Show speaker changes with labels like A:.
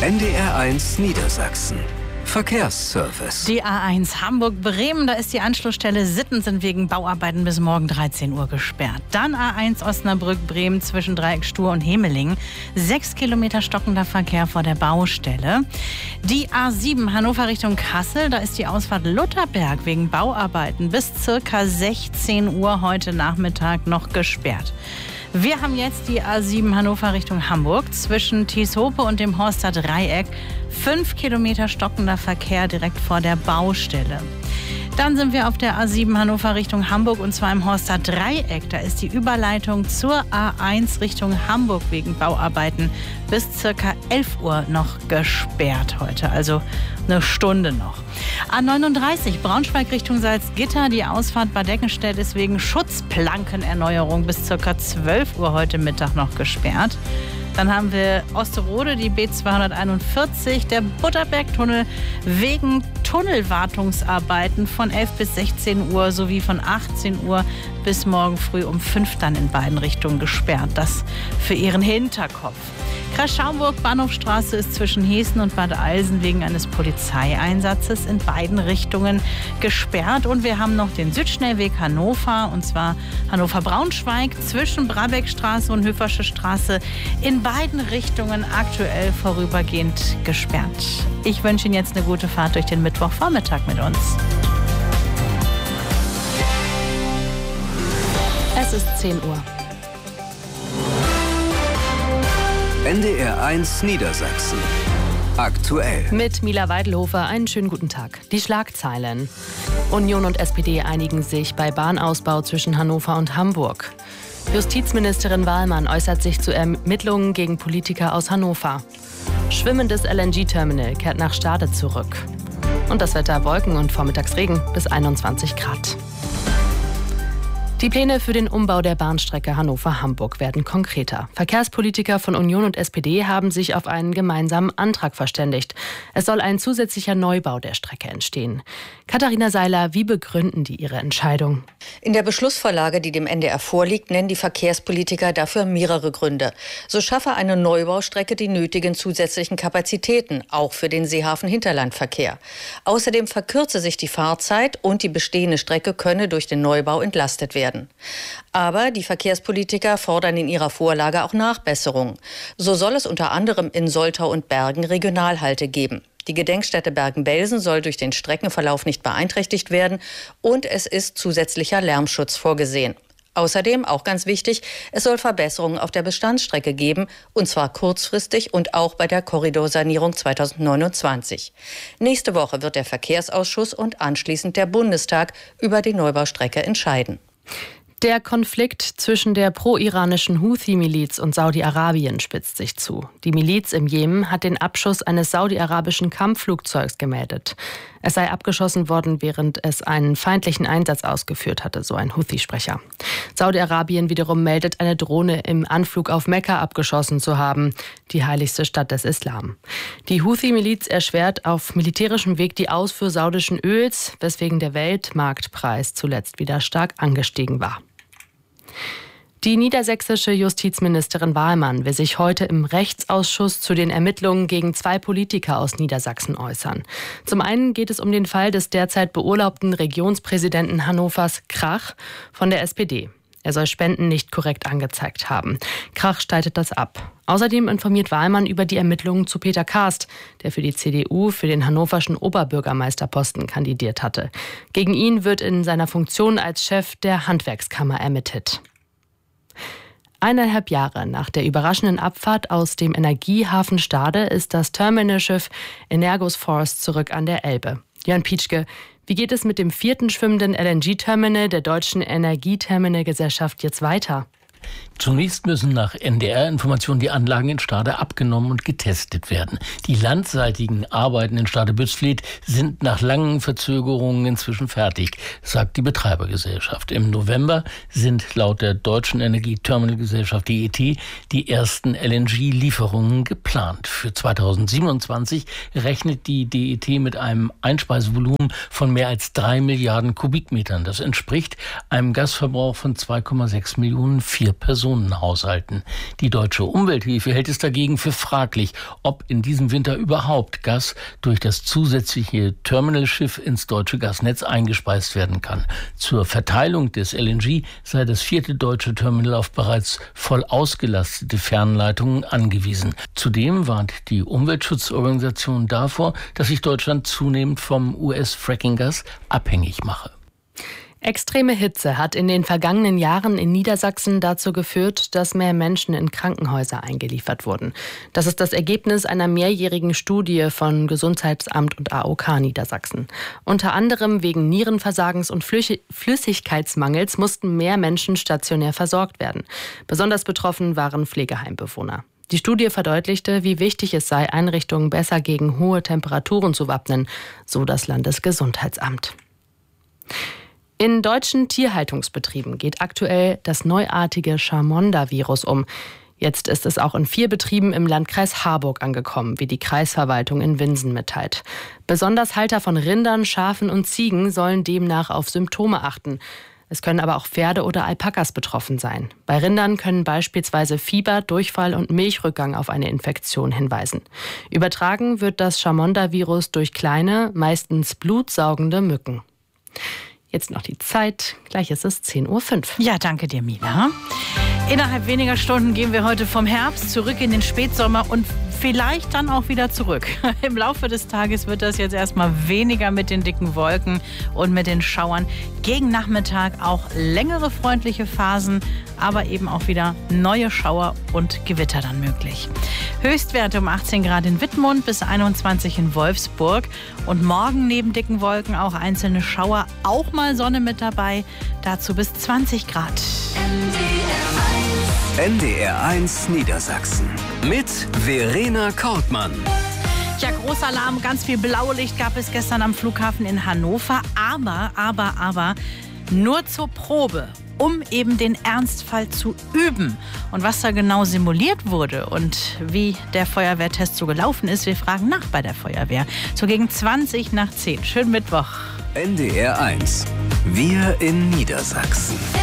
A: NDR1 Niedersachsen. Verkehrsservice.
B: Die A1 Hamburg-Bremen, da ist die Anschlussstelle Sitten, sind wegen Bauarbeiten bis morgen 13 Uhr gesperrt. Dann A1 Osnabrück-Bremen zwischen Dreieck Stur und Hemeling. 6 Kilometer stockender Verkehr vor der Baustelle. Die A7 Hannover Richtung Kassel, da ist die Ausfahrt Lutherberg wegen Bauarbeiten bis circa 16 Uhr heute Nachmittag noch gesperrt. Wir haben jetzt die A7 Hannover Richtung Hamburg zwischen Thieshope und dem Horster Dreieck. 5 Kilometer stockender Verkehr direkt vor der Baustelle. Dann sind wir auf der A7 Hannover Richtung Hamburg und zwar im Horster Dreieck. Da ist die Überleitung zur A1 Richtung Hamburg wegen Bauarbeiten bis ca. 11 Uhr noch gesperrt heute, also eine Stunde noch. A39 Braunschweig Richtung Salzgitter, die Ausfahrt Bad Eckenstedt ist wegen Schutzplankenerneuerung bis ca. 12 Uhr heute Mittag noch gesperrt. Dann haben wir Osterode, die B241, der Butterbergtunnel wegen Tunnelwartungsarbeiten von 11 bis 16 Uhr sowie von 18 Uhr bis morgen früh um 5 dann in beiden Richtungen gesperrt. Das für Ihren Hinterkopf. Kreis Schaumburg, Bahnhofstraße ist zwischen Heßen und Bad Eilsen wegen eines Polizeieinsatzes in beiden Richtungen gesperrt. Und wir haben noch den Südschnellweg Hannover, und zwar Hannover-Braunschweig zwischen Brabeckstraße und Höfersche Straße in beiden Richtungen aktuell vorübergehend gesperrt. Ich wünsche Ihnen jetzt eine gute Fahrt durch den Mittwochvormittag mit uns.
C: Es ist 10 Uhr.
A: NDR1 Niedersachsen. Aktuell.
C: Mit Mila Weidelhofer einen schönen guten Tag. Die Schlagzeilen. Union und SPD einigen sich bei Bahnausbau zwischen Hannover und Hamburg. Justizministerin Wahlmann äußert sich zu Ermittlungen gegen Politiker aus Hannover. Schwimmendes LNG-Terminal kehrt nach Stade zurück. Und das Wetter: Wolken und Vormittagsregen bis 21 Grad. Die Pläne für den Umbau der Bahnstrecke Hannover-Hamburg werden konkreter. Verkehrspolitiker von Union und SPD haben sich auf einen gemeinsamen Antrag verständigt. Es soll ein zusätzlicher Neubau der Strecke entstehen. Katharina Seiler, wie begründen die ihre Entscheidung?
D: In der Beschlussvorlage, die dem NDR vorliegt, nennen die Verkehrspolitiker dafür mehrere Gründe. So schaffe eine Neubaustrecke die nötigen zusätzlichen Kapazitäten, auch für den Seehafen-Hinterlandverkehr. Außerdem verkürze sich die Fahrzeit und die bestehende Strecke könne durch den Neubau entlastet werden. Aber die Verkehrspolitiker fordern in ihrer Vorlage auch Nachbesserungen. So soll es unter anderem in Soltau und Bergen Regionalhalte geben. Die Gedenkstätte Bergen-Belsen soll durch den Streckenverlauf nicht beeinträchtigt werden und es ist zusätzlicher Lärmschutz vorgesehen. Außerdem, auch ganz wichtig, es soll Verbesserungen auf der Bestandsstrecke geben, und zwar kurzfristig und auch bei der Korridorsanierung 2029. Nächste Woche wird der Verkehrsausschuss und anschließend der Bundestag über die Neubaustrecke entscheiden.
C: Der Konflikt zwischen der pro-iranischen Houthi-Miliz und Saudi-Arabien spitzt sich zu. Die Miliz im Jemen hat den Abschuss eines saudi-arabischen Kampfflugzeugs gemeldet. Es sei abgeschossen worden, während es einen feindlichen Einsatz ausgeführt hatte, so ein Houthi-Sprecher. Saudi-Arabien wiederum meldet, eine Drohne im Anflug auf Mekka abgeschossen zu haben, die heiligste Stadt des Islam. Die Houthi-Miliz erschwert auf militärischem Weg die Ausfuhr saudischen Öls, weswegen der Weltmarktpreis zuletzt wieder stark angestiegen war. Die niedersächsische Justizministerin Wahlmann will sich heute im Rechtsausschuss zu den Ermittlungen gegen 2 Politiker aus Niedersachsen äußern. Zum einen geht es um den Fall des derzeit beurlaubten Regionspräsidenten Hannovers Krach von der SPD. Er soll Spenden nicht korrekt angezeigt haben. Krach streitet das ab. Außerdem informiert Wahlmann über die Ermittlungen zu Peter Karst, der für die CDU für den hannoverschen Oberbürgermeisterposten kandidiert hatte. Gegen ihn wird in seiner Funktion als Chef der Handwerkskammer ermittelt. 1,5 Jahre nach der überraschenden Abfahrt aus dem Energiehafen Stade ist das Terminalschiff Energos Force zurück an der Elbe. Jörn Pietschke, wie geht es mit dem 4. schwimmenden LNG-Terminal der Deutschen Energieterminalgesellschaft jetzt weiter?
E: Zunächst müssen nach NDR-Informationen die Anlagen in Stade abgenommen und getestet werden. Die landseitigen Arbeiten in Stade-Bützfleth sind nach langen Verzögerungen inzwischen fertig, sagt die Betreibergesellschaft. Im November sind laut der Deutschen Energieterminalgesellschaft DET die ersten LNG-Lieferungen geplant. Für 2027 rechnet die DET mit einem Einspeisevolumen von mehr als 3 Milliarden Kubikmetern. Das entspricht einem Gasverbrauch von 2,6 Millionen Personenhaushalten. Die Deutsche Umwelthilfe hält es dagegen für fraglich, ob in diesem Winter überhaupt Gas durch das zusätzliche Terminalschiff ins deutsche Gasnetz eingespeist werden kann. Zur Verteilung des LNG sei das 4. deutsche Terminal auf bereits voll ausgelastete Fernleitungen angewiesen. Zudem warnt die Umweltschutzorganisation davor, dass sich Deutschland zunehmend vom US-Fracking-Gas abhängig mache.
C: Extreme Hitze hat in den vergangenen Jahren in Niedersachsen dazu geführt, dass mehr Menschen in Krankenhäuser eingeliefert wurden. Das ist das Ergebnis einer mehrjährigen Studie von Gesundheitsamt und AOK Niedersachsen. Unter anderem wegen Nierenversagens und Flüssigkeitsmangels mussten mehr Menschen stationär versorgt werden. Besonders betroffen waren Pflegeheimbewohner. Die Studie verdeutlichte, wie wichtig es sei, Einrichtungen besser gegen hohe Temperaturen zu wappnen, so das Landesgesundheitsamt. In deutschen Tierhaltungsbetrieben geht aktuell das neuartige Chamonda-Virus um. Jetzt ist es auch in 4 Betrieben im Landkreis Harburg angekommen, wie die Kreisverwaltung in Winsen mitteilt. Besonders Halter von Rindern, Schafen und Ziegen sollen demnach auf Symptome achten. Es können aber auch Pferde oder Alpakas betroffen sein. Bei Rindern können beispielsweise Fieber, Durchfall und Milchrückgang auf eine Infektion hinweisen. Übertragen wird das Chamonda-Virus durch kleine, meistens blutsaugende Mücken. Jetzt noch die Zeit. Gleich ist es 10:05 Uhr.
B: Ja, danke dir, Mina. Innerhalb weniger Stunden gehen wir heute vom Herbst zurück in den Spätsommer und vielleicht dann auch wieder zurück. Im Laufe des Tages wird das jetzt erstmal weniger mit den dicken Wolken und mit den Schauern. Gegen Nachmittag auch längere freundliche Phasen, aber eben auch wieder neue Schauer und Gewitter dann möglich. Höchstwerte um 18 Grad in Wittmund bis 21 in Wolfsburg. Und morgen neben dicken Wolken auch einzelne Schauer, auch mal Sonne mit dabei. Dazu bis 20 Grad.
A: NDR1 Niedersachsen mit Verena Kortmann.
B: Ja, großer Alarm, ganz viel Blaulicht gab es gestern am Flughafen in Hannover. Aber nur zur Probe, um eben den Ernstfall zu üben. Und was da genau simuliert wurde und wie der Feuerwehrtest so gelaufen ist, wir fragen nach bei der Feuerwehr. So gegen 20 nach 10. Schönen Mittwoch.
A: NDR1. Wir in Niedersachsen.